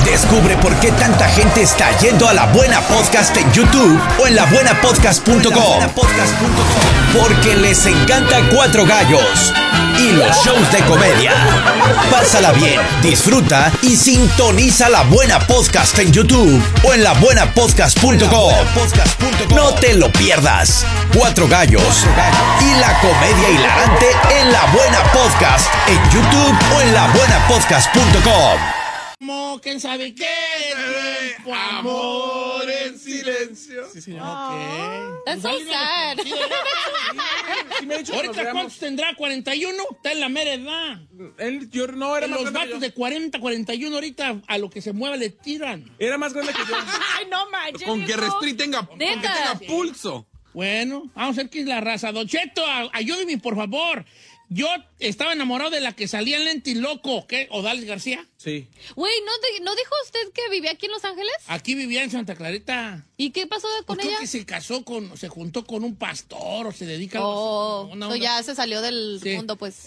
Descubre por qué tanta gente está yendo a La Buena Podcast en YouTube o en labuenapodcast.com. Porque les encanta Cuatro Gallos y los shows de comedia. Pásala bien, disfruta y sintoniza La Buena Podcast en YouTube o en labuenapodcast.com. No te lo pierdas. Cuatro Gallos y la comedia hilarante en La Buena Podcast en YouTube o en labuenapodcast.com. ¿Quién sabe qué? Amor en silencio. Sí, señor. Ok. That's so sad. Ahorita, ¿cuántos tendrá? ¿41? Está en la mera edad. Yo no era más Los grande que vatos yo. de 40, 41 ahorita a lo que se mueva le tiran. Era más grande que yo. Ay, no manches. Con que respire y tenga Neta. pulso. Bueno, vamos a ver qué es la raza. Don Cheto, ayúdeme, por favor. Yo estaba enamorado de la que salía en Lenti Loco. ¿Qué? ¿Odales García? Sí. Güey, ¿no dijo usted que vivía aquí en Los Ángeles? Aquí vivía en Santa Clarita. ¿Y qué pasó con Creo ella? que se juntó con un pastor o se dedica a Oh, una so onda. ya se salió del Sí. mundo, pues.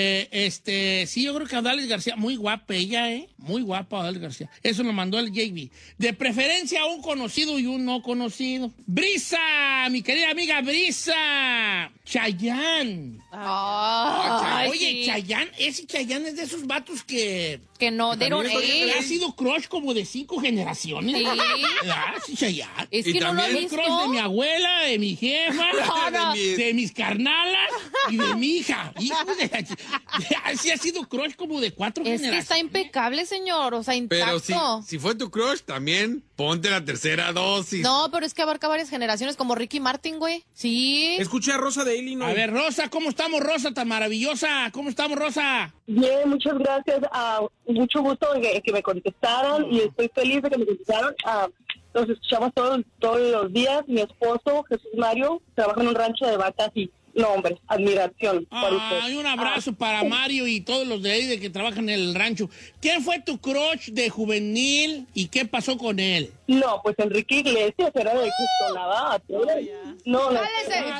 Sí, yo creo que Odales García, muy guapa ella, muy guapa Odales García. Eso lo mandó el JB. De preferencia un conocido y un no conocido. Brisa, mi querida amiga Brisa. Chayanne. Ay, Oye, sí. Chayanne es de esos vatos que Que no, they don't ha age. sido crush como de 5 generaciones. Sí. ¿Verdad? Sí, Chayanne. Es Y que no lo ha también El visto. crush de mi abuela, de mi jefa, No. de mis carnalas y de mi hija. Hijo de sí ha sido crush como de 4 Es que generaciones. está impecable, señor. O sea, Pero intacto. si fue tu crush, también ponte la tercera dosis. No, pero es que abarca varias generaciones, como Ricky Martin, güey. Sí. Escuché a Rosa de Illinois. A ver, Rosa, ¿cómo estamos, Rosa, tan maravillosa? ¿Cómo estamos, Rosa? Bien, muchas gracias. Mucho gusto que me contestaran y estoy feliz de que me contestaron. Los escuchamos todos los días. Mi esposo, Jesús Mario, trabaja en un rancho de vacas y, no, hombre, admiración para usted. Ay, un abrazo para Mario y todos los de ahí de que trabajan en el rancho. ¿Quién fue tu crush de juvenil y qué pasó con él? No, pues Enrique Iglesias era de justo nada. No, no.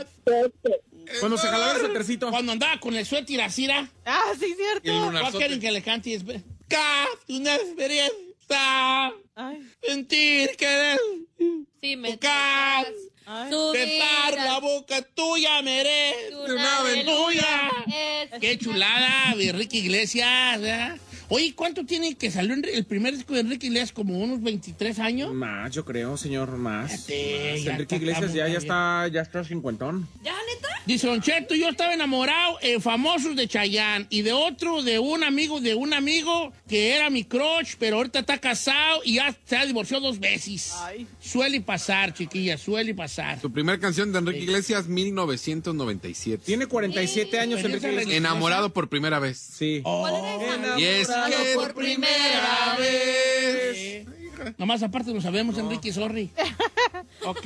Cuando se jalaba el suétercito. Cuando andaba con el suéter así, ¿ra? Ah, sí, cierto. Y el ¿Cuál lunarzote. quieren que le cante? Una experiencia. Sentir que Sí, me tocar, Su besar vida, la boca tuya, merece una aleluya. es- Qué chulada, de Enrique Iglesias, ¿verdad? Oye, ¿cuánto tiene que salió el primer disco de Enrique Iglesias? ¿Como unos 23 años? Más, yo creo, señor, más. Fíjate, ya Enrique está, Iglesias ya estamos está cincuentón. ¿Ya, neta? Dice Don Cheto, yo estaba enamorado en famosos de Chayanne y de otro, de un amigo que era mi crush, pero ahorita está casado y ya se ha divorciado 2 veces. Suele pasar, chiquilla, suele pasar. Tu primera canción de Enrique Iglesias, 1997. Tiene 47 años Pero Enrique esa Iglesias. Enamorado por primera vez. Sí. Oh, Y es que por primera vez. nomás aparte lo sabemos, Enrique, sorry. Ok.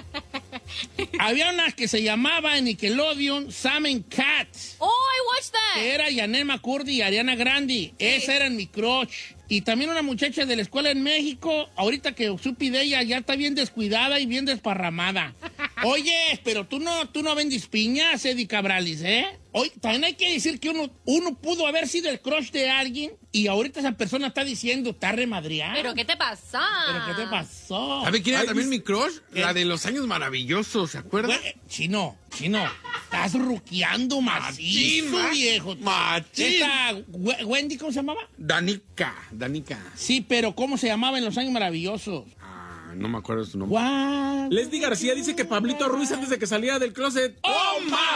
Había una que se llamaba en Nickelodeon Sam and Cat, Oh, I watched that. que era Janet McCurdy y Ariana Grande. Esa era mi crush. Y también una muchacha de la escuela en México, ahorita que supe de ella, ya está bien descuidada y bien desparramada. Oye, pero tú no vendes piñas, Eddie Cabralis, ¿eh? Oye, también hay que decir que uno pudo haber sido el crush de alguien y ahorita esa persona está diciendo, está remadreada. ¿Pero qué te pasa? ¿Pero qué te pasó? ¿Sabe quién era Ay, también mi crush? ¿Qué? La de los años maravillosos, ¿se acuerda? Chino, estás ruqueando macizo, Machín, viejo. machín. Esta Wendy, ¿cómo se llamaba? Danica. Sí, pero ¿cómo se llamaba en Los Años Maravillosos? No me acuerdo su nombre. What? Leslie García dice que Pablito Ruiz antes de que saliera del closet. ¡Oh, my!